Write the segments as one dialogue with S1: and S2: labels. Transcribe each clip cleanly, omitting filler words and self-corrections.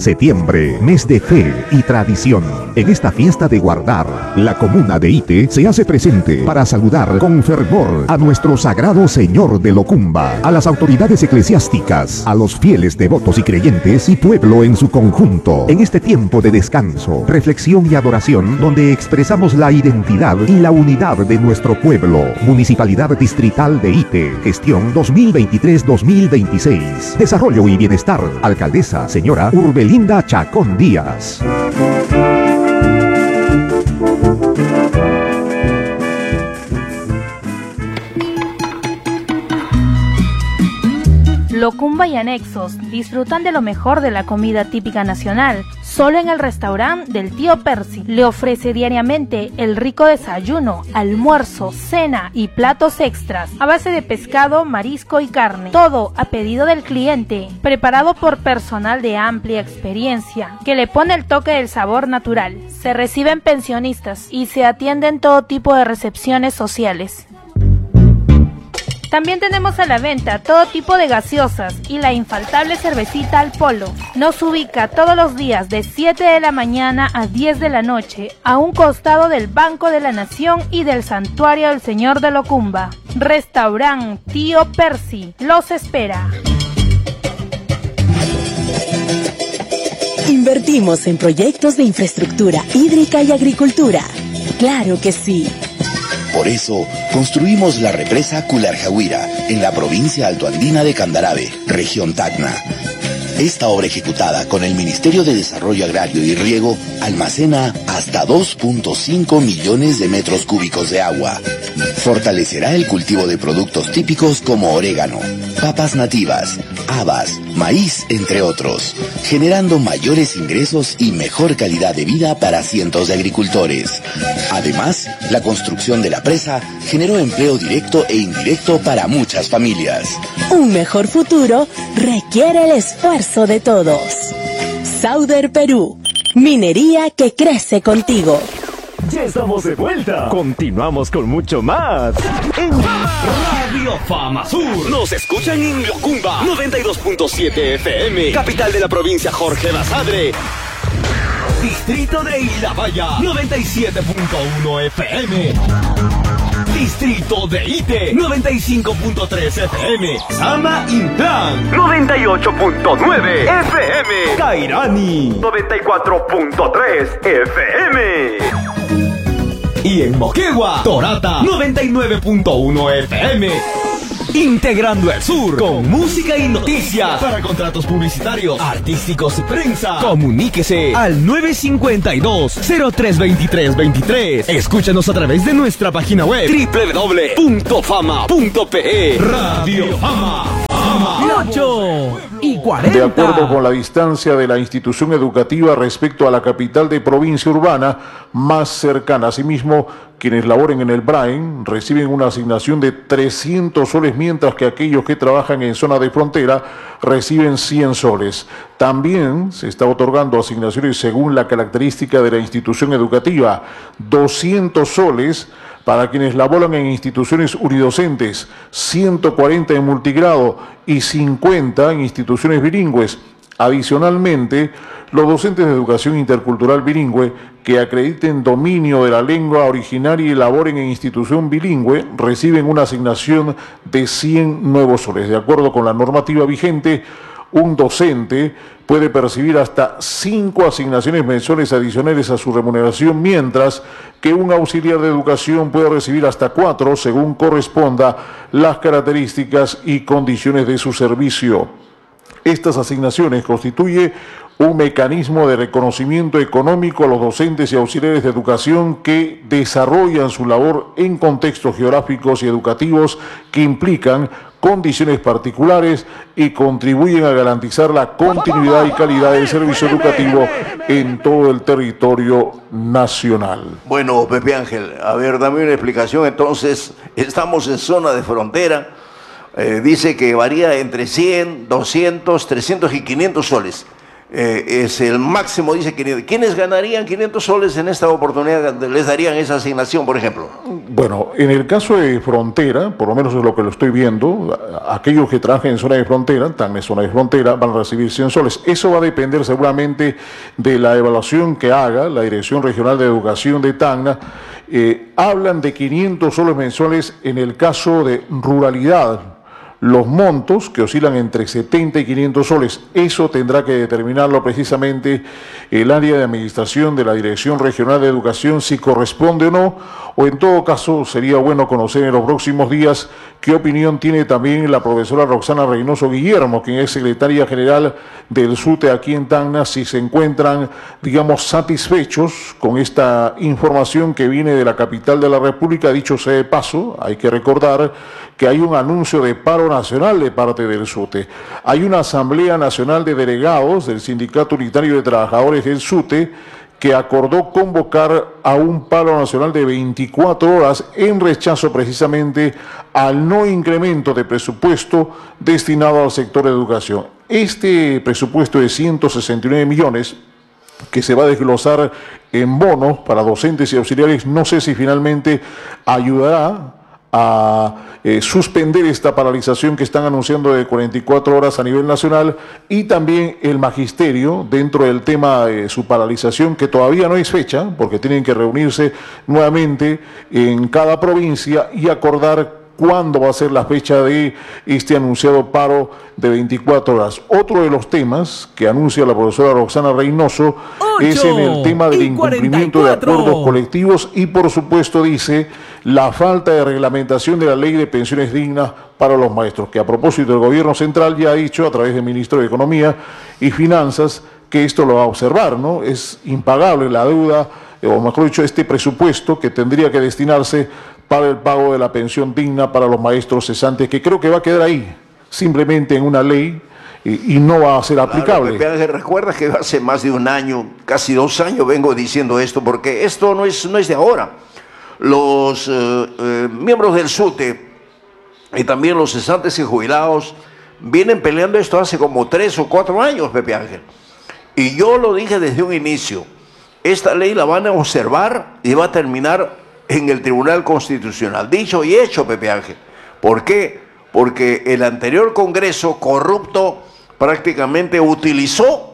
S1: Septiembre, mes de fe y tradición. En esta fiesta de guardar, la comuna de Ite se hace presente para saludar con fervor a nuestro sagrado Señor de Locumba, a las autoridades eclesiásticas, a los fieles devotos y creyentes y pueblo en su conjunto. En este tiempo de descanso, reflexión y adoración, donde expresamos la identidad y la unidad de nuestro pueblo. Municipalidad Distrital de Ite, gestión 2023-2026. Desarrollo y bienestar. Alcaldesa, señora Urbelinda Chacón Díaz.
S2: Locumba y anexos disfrutan de lo mejor de la comida típica nacional, solo en el restaurante del tío Percy. Le ofrece diariamente el rico desayuno, almuerzo, cena y platos extras a base de pescado, marisco y carne. Todo a pedido del cliente, preparado por personal de amplia experiencia, que le pone el toque del sabor natural. Se reciben pensionistas y se atienden todo tipo de recepciones sociales. También tenemos a la venta todo tipo de gaseosas y la infaltable cervecita al polo. Nos ubica todos los días de 7 de la mañana a 10 de la noche, a un costado del Banco de la Nación y del Santuario del Señor de Locumba. Restaurante Tío Percy los espera.
S3: Invertimos en proyectos de infraestructura hídrica y agricultura. Claro que sí.
S4: Por eso, construimos la represa Cularjahuira, en la provincia altoandina de Candarave, región Tacna. Esta obra ejecutada con el Ministerio de Desarrollo Agrario y Riego almacena hasta 2.5 millones de metros cúbicos de agua. Fortalecerá el cultivo de productos típicos como orégano, papas nativas, habas, maíz, entre otros, generando mayores ingresos y mejor calidad de vida para cientos de agricultores. Además, la construcción de la presa generó empleo directo e indirecto para muchas familias.
S3: Un mejor futuro requiere el esfuerzo de todos. Sauder Perú, minería que crece contigo.
S5: Ya estamos de vuelta. Continuamos con mucho más. En Radio Fama Sur. Nos escuchan en Locumba 92.7 FM. Capital de la provincia Jorge Basadre. Distrito de Ilabaya 97.1 FM. Distrito de Ite 95.3 FM. Sama Intran 98.9 FM. Cairani 94.3 FM. Y en Moquegua, Torata 99.1 FM. Integrando el sur con música y noticias. Para contratos publicitarios, artísticos y prensa, comuníquese al 952-032323. Escúchanos a través de nuestra página web www.fama.pe. Radio Fama. 8:40.
S6: De acuerdo con la distancia de la institución educativa respecto a la capital de provincia urbana más cercana. Asimismo, quienes laboren en el Brain reciben una asignación de 300 soles, mientras que aquellos que trabajan en zona de frontera reciben 100 soles. También se está otorgando asignaciones según la característica de la institución educativa. 200 soles para quienes laboran en instituciones unidocentes, 140 en multigrado y 50 en instituciones bilingües. Adicionalmente, los docentes de educación intercultural bilingüe que acrediten dominio de la lengua originaria y laboren en institución bilingüe reciben una asignación de 100 nuevos soles. De acuerdo con la normativa vigente, un docente puede percibir hasta 5 asignaciones mensuales adicionales a su remuneración, mientras que un auxiliar de educación puede recibir hasta 4, según corresponda las características y condiciones de su servicio. Estas asignaciones constituyen un mecanismo de reconocimiento económico a los docentes y auxiliares de educación que desarrollan su labor en contextos geográficos y educativos que implican condiciones particulares y contribuyen a garantizar la continuidad y calidad del servicio educativo en todo el territorio nacional.
S7: Bueno, Pepe Ángel, a ver, dame una explicación. Entonces, estamos en zona de frontera, dice que varía entre 100, 200, 300 y 500 soles. es el máximo, dice 500. ¿Quiénes ganarían 500 soles en esta oportunidad? ¿Les darían esa asignación, por ejemplo?
S6: Bueno, en el caso de frontera, por lo menos es lo que lo estoy viendo, aquellos que trabajan en zona de frontera, están en zona de frontera, van a recibir 100 soles. Eso va a depender seguramente de la evaluación que haga la Dirección Regional de Educación de Tacna. Hablan de 500 soles mensuales en el caso de ruralidad. Los montos que oscilan entre 70 y 500 soles, eso tendrá que determinarlo precisamente el área de administración de la Dirección Regional de Educación, si corresponde o no, o en todo caso sería bueno conocer en los próximos días qué opinión tiene también la profesora Roxana Reynoso Guillermo, quien es secretaria general del SUTE aquí en Tacna, si se encuentran, digamos, satisfechos con esta información que viene de la capital de la República. Dicho sea de paso, hay que recordar que hay un anuncio de paro nacional de parte del SUTE. Hay una Asamblea Nacional de Delegados del Sindicato Unitario de Trabajadores del SUTE que acordó convocar a un paro nacional de 24 horas en rechazo precisamente al no incremento de presupuesto destinado al sector de educación. Este presupuesto de 169 millones que se va a desglosar en bonos para docentes y auxiliares, no sé si finalmente ayudará a suspender esta paralización que están anunciando de 44 horas a nivel nacional, y también el magisterio dentro del tema de su paralización, que todavía no es fecha porque tienen que reunirse nuevamente en cada provincia y acordar cuándo va a ser la fecha de este anunciado paro de 24 horas. Otro de los temas que anuncia la profesora Roxana Reynoso es en el tema del incumplimiento de acuerdos colectivos y, por supuesto, dice la falta de reglamentación de la ley de pensiones dignas para los maestros, que a propósito el gobierno central ya ha dicho a través del ministro de Economía y Finanzas que esto lo va a observar, ¿no? Es impagable la deuda, o mejor dicho, este presupuesto que tendría que destinarse para el pago de la pensión digna para los maestros cesantes, que creo que va a quedar ahí, simplemente en una ley, y no va a ser aplicable.
S7: Claro, Pepe, recuerda que hace más de un año, casi 2 años, vengo diciendo esto, porque esto no es de ahora. Los miembros del SUTE y también los cesantes y jubilados vienen peleando esto hace como 3 o 4 años, Pepe Ángel. Y yo lo dije desde un inicio, esta ley la van a observar y va a terminar en el Tribunal Constitucional. Dicho y hecho, Pepe Ángel. ¿Por qué? Porque el anterior Congreso corrupto prácticamente utilizó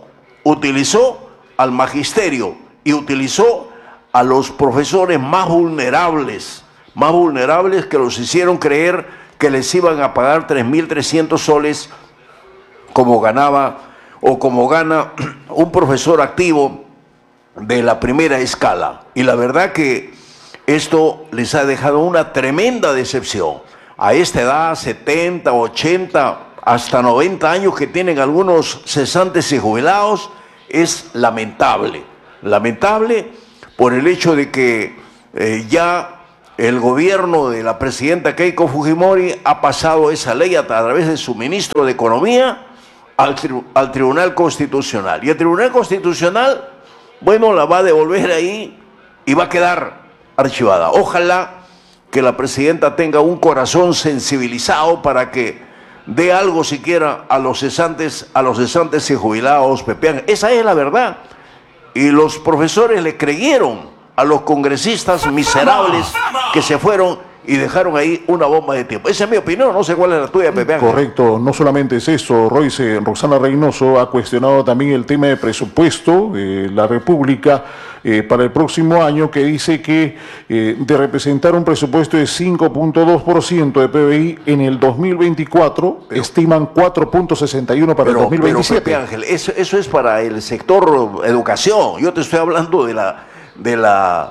S7: al magisterio y utilizó a los profesores más vulnerables que los hicieron creer que les iban a pagar 3.300 soles como ganaba o como gana un profesor activo de la primera escala. Y la verdad que esto les ha dejado una tremenda decepción. A esta edad, 70, 80, hasta 90 años que tienen algunos cesantes y jubilados, es lamentable. Lamentable por el hecho de que ya el gobierno de la presidenta Keiko Fujimori ha pasado esa ley a través de su ministro de Economía al Tribunal Constitucional. Y el Tribunal Constitucional, bueno, la va a devolver ahí y va a quedar archivada. Ojalá que la presidenta tenga un corazón sensibilizado para que dé algo siquiera a los cesantes y jubilados, Pepe. Esa es la verdad. Y los profesores le creyeron a los congresistas miserables que se fueron y dejaron ahí una bomba de tiempo. Esa es mi opinión, no sé cuál es la tuya, Pepe.
S6: Correcto, no solamente es eso, Royce. Roxana Reynoso ha cuestionado también el tema de presupuesto de la República para el próximo año, que dice que de representar un presupuesto de 5.2% de PBI en el 2024, estiman 4.61 para el 2027.
S7: Pero, Pepe Ángel, eso es para el sector educación. Yo te estoy hablando de la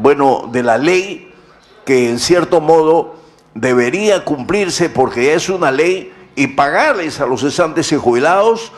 S7: ley que en cierto modo debería cumplirse, porque ya es una ley, y pagarles a los cesantes y jubilados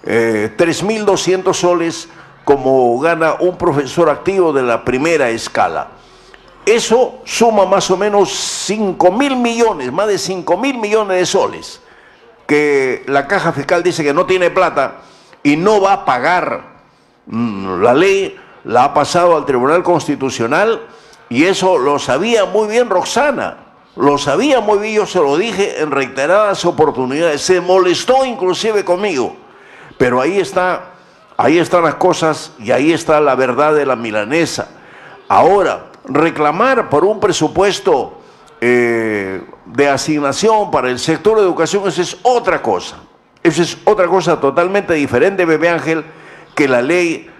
S7: 3.200 soles como gana un profesor activo de la primera escala. Eso suma más o menos 5.000 millones, más de 5.000 millones de soles, que la caja fiscal dice que no tiene plata y no va a pagar. La ley la ha pasado al Tribunal Constitucional. Y eso lo sabía muy bien Roxana, lo sabía muy bien, yo se lo dije en reiteradas oportunidades, se molestó inclusive conmigo, pero ahí está Ahí están las cosas y ahí está la verdad de la milanesa. Ahora, reclamar por un presupuesto de asignación para el sector de educación, eso es otra cosa. Eso es otra cosa totalmente diferente, Pepe Ángel, que la ley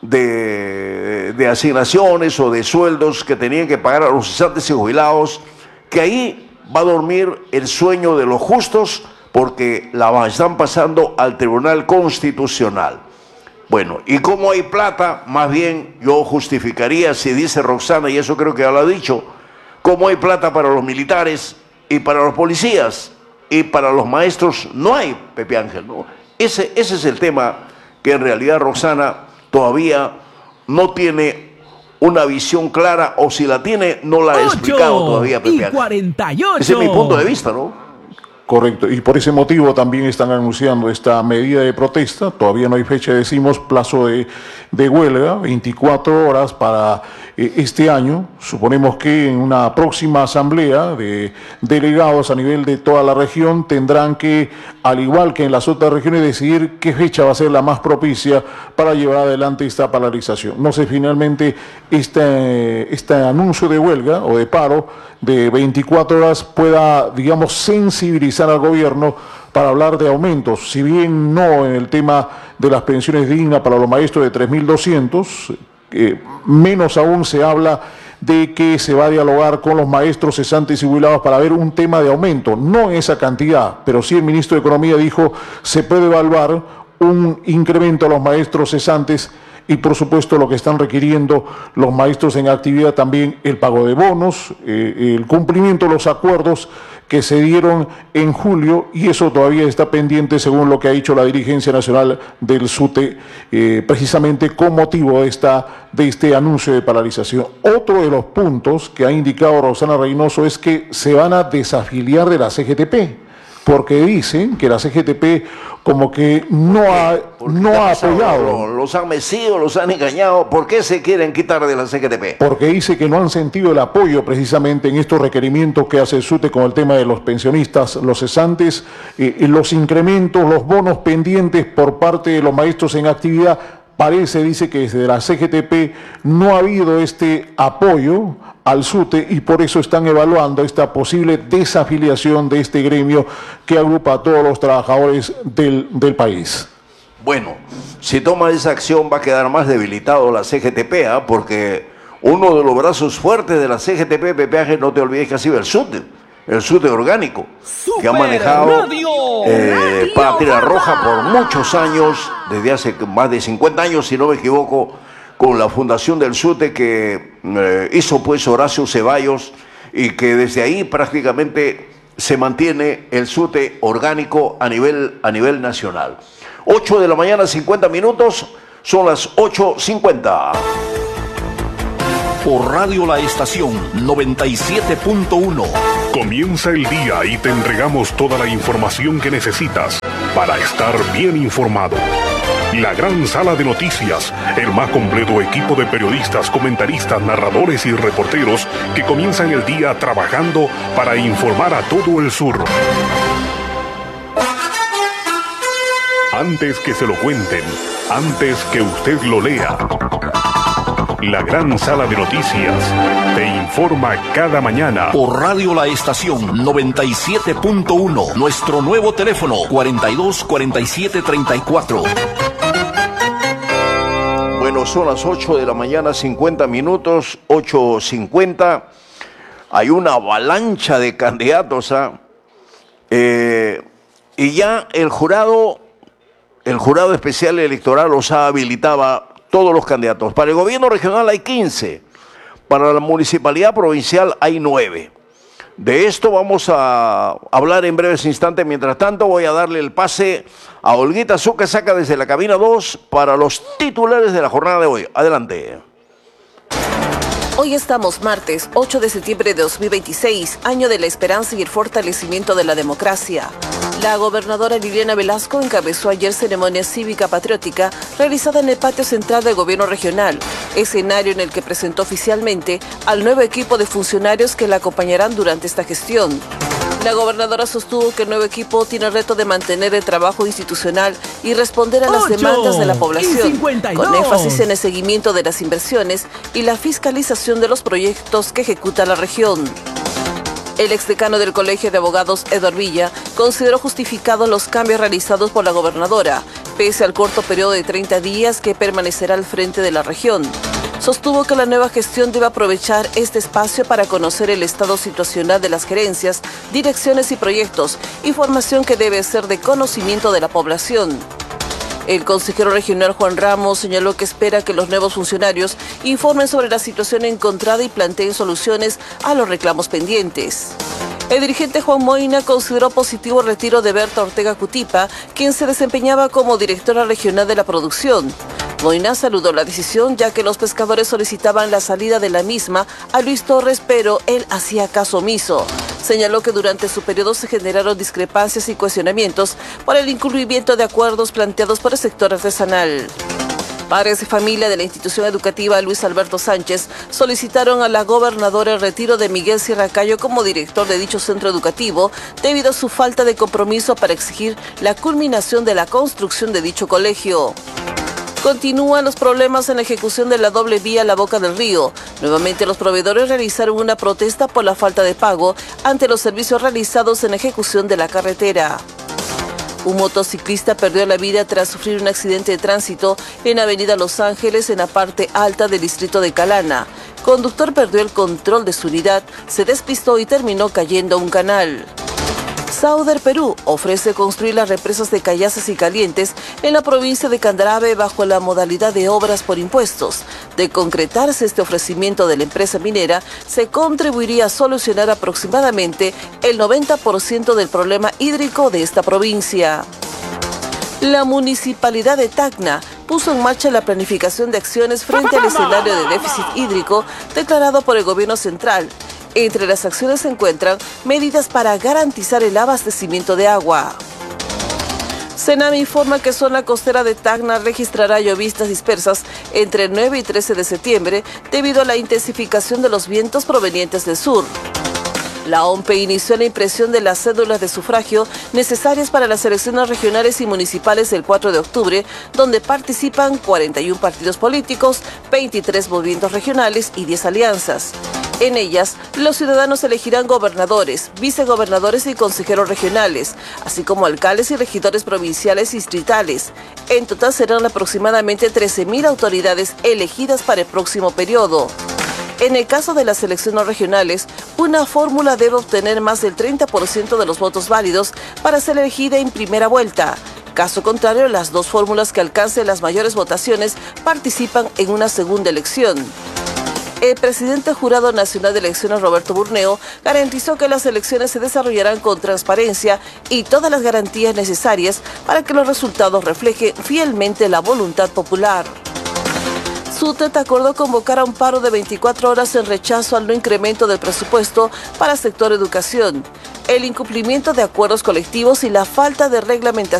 S7: de asignaciones o de sueldos que tenían que pagar a los cesantes y jubilados, que ahí va a dormir el sueño de los justos porque la están pasando al Tribunal Constitucional. Bueno, y como hay plata, más bien yo justificaría, si dice Roxana, y eso creo que ya lo ha dicho, como hay plata para los militares y para los policías y para los maestros, no hay, Pepe Ángel, ¿no? Ese es el tema que en realidad Roxana todavía no tiene una visión clara, o si la tiene, no la ha explicado todavía, Pepe Ángel.
S5: 48.
S7: Ese es mi punto de vista, ¿no?
S6: Correcto, y por ese motivo también están anunciando esta medida de protesta. Todavía no hay fecha, decimos, plazo de huelga, 24 horas para este año. Suponemos que en una próxima asamblea de delegados a nivel de toda la región tendrán que, al igual que en las otras regiones, decidir qué fecha va a ser la más propicia para llevar adelante esta paralización. No sé, finalmente este anuncio de huelga o de paro de 24 horas pueda, digamos, sensibilizar al gobierno para hablar de aumentos, si bien no en el tema de las pensiones dignas para los maestros de 3.200, menos aún se habla de que se va a dialogar con los maestros cesantes y jubilados para ver un tema de aumento, no en esa cantidad, pero sí el ministro de Economía dijo se puede evaluar un incremento a los maestros cesantes y por supuesto lo que están requiriendo los maestros en actividad también, el pago de bonos, el cumplimiento de los acuerdos que se dieron en julio, y eso todavía está pendiente según lo que ha dicho la dirigencia nacional del SUTE, precisamente con motivo de este anuncio de paralización. Otro de los puntos que ha indicado Roxana Reynoso es que se van a desafiliar de la CGTP, porque dicen que la CGTP como que no ha apoyado.
S7: Los han mecido, los han engañado. ¿Por qué se quieren quitar de la CGTP?
S6: Porque dice que no han sentido el apoyo precisamente en estos requerimientos que hace el SUTE con el tema de los pensionistas, los cesantes, los incrementos, los bonos pendientes por parte de los maestros en actividad. Parece, dice, que desde la CGTP no ha habido este apoyo al SUTE y por eso están evaluando esta posible desafiliación de este gremio que agrupa a todos los trabajadores del país.
S7: Bueno, si toma esa acción va a quedar más debilitado la CGTP, porque uno de los brazos fuertes de la CGTP, Pepe Ángel, no te olvides que ha sido el SUTE orgánico, que ha manejado Patria Roja por muchos años, desde hace más de 50 años, si no me equivoco, con la fundación del SUTE que hizo pues Horacio Ceballos, y que desde ahí prácticamente se mantiene el SUTE orgánico a nivel nacional. 8 de la mañana, 50 minutos, son las 8:50.
S8: Por Radio La Estación 97.1.
S9: Comienza el día y te entregamos toda la información que necesitas para estar bien informado. La gran sala de noticias, el más completo equipo de periodistas, comentaristas, narradores y reporteros que comienzan el día trabajando para informar a todo el sur. Antes que se lo cuenten, antes que usted lo lea. La gran sala de noticias te informa cada mañana.
S8: Por Radio La Estación 97.1. Nuestro nuevo teléfono 42 47 34.
S7: Bueno, son las 8 de la mañana, 50 minutos, 8:50. Hay una avalancha de candidatos, y ya el jurado especial electoral los ha habilitado todos los candidatos. Para el gobierno regional hay 15, para la municipalidad provincial hay 9. De esto vamos a hablar en breves instantes. Mientras tanto, voy a darle el pase a Olguita Zucca, saca desde la cabina 2 para los titulares de la jornada de hoy. Adelante.
S10: Hoy estamos martes 8 de septiembre de 2026, año de la esperanza y el fortalecimiento de la democracia. La gobernadora Liliana Velasco encabezó ayer ceremonia cívica patriótica realizada en el patio central del gobierno regional, escenario en el que presentó oficialmente al nuevo equipo de funcionarios que la acompañarán durante esta gestión. La gobernadora sostuvo que el nuevo equipo tiene el reto de mantener el trabajo institucional y responder a las demandas de la población, con énfasis en el seguimiento de las inversiones y la fiscalización de los proyectos que ejecuta la región. El exdecano del Colegio de Abogados, Eduardo Villa, consideró justificados los cambios realizados por la gobernadora, pese al corto periodo de 30 días que permanecerá al frente de la región. Sostuvo que la nueva gestión debe aprovechar este espacio para conocer el estado situacional de las gerencias, direcciones y proyectos, información que debe ser de conocimiento de la población. El consejero regional Juan Ramos señaló que espera que los nuevos funcionarios informen sobre la situación encontrada y planteen soluciones a los reclamos pendientes. El dirigente Juan Moina consideró positivo el retiro de Berta Ortega Cutipa, quien se desempeñaba como directora regional de la producción. Moina saludó la decisión ya que los pescadores solicitaban la salida de la misma a Luis Torres, pero él hacía caso omiso. Señaló que durante su periodo se generaron discrepancias y cuestionamientos por el incumplimiento de acuerdos planteados por el sector artesanal. Padres de familia de la institución educativa Luis Alberto Sánchez solicitaron a la gobernadora el retiro de Miguel Sierra Cayo como director de dicho centro educativo debido a su falta de compromiso para exigir la culminación de la construcción de dicho colegio. Continúan los problemas en la ejecución de la doble vía La Boca del Río. Nuevamente los proveedores realizaron una protesta por la falta de pago ante los servicios realizados en la ejecución de la carretera. Un motociclista perdió la vida tras sufrir un accidente de tránsito en Avenida Los Ángeles, en la parte alta del distrito de Calana. El conductor perdió el control de su unidad, se despistó y terminó cayendo a un canal. Sauder Perú ofrece construir las represas de Cayazas y Calientes en la provincia de Candarave bajo la modalidad de obras por impuestos. De concretarse este ofrecimiento de la empresa minera, se contribuiría a solucionar aproximadamente el 90% del problema hídrico de esta provincia. La municipalidad de Tacna puso en marcha la planificación de acciones frente al escenario de déficit hídrico declarado por el gobierno central. Entre las acciones se encuentran medidas para garantizar el abastecimiento de agua. Sename informa que zona costera de Tacna registrará lloviznas dispersas entre el 9 y 13 de septiembre debido a la intensificación de los vientos provenientes del sur. La OMPE inició la impresión de las cédulas de sufragio necesarias para las elecciones regionales y municipales el 4 de octubre, donde participan 41 partidos políticos, 23 movimientos regionales y 10 alianzas. En ellas, los ciudadanos elegirán gobernadores, vicegobernadores y consejeros regionales, así como alcaldes y regidores provinciales y distritales. En total serán aproximadamente 13.000 autoridades elegidas para el próximo periodo. En el caso de las elecciones regionales, una fórmula debe obtener más del 30% de los votos válidos para ser elegida en primera vuelta. Caso contrario, las dos fórmulas que alcancen las mayores votaciones participan en una segunda elección. El presidente Jurado Nacional de Elecciones, Roberto Burneo, garantizó que las elecciones se desarrollarán con transparencia y todas las garantías necesarias para que los resultados reflejen fielmente la voluntad popular. SUTET acordó convocar a un paro de 24 horas en rechazo al no incremento del presupuesto para el sector educación, el incumplimiento de acuerdos colectivos y la falta de reglamentación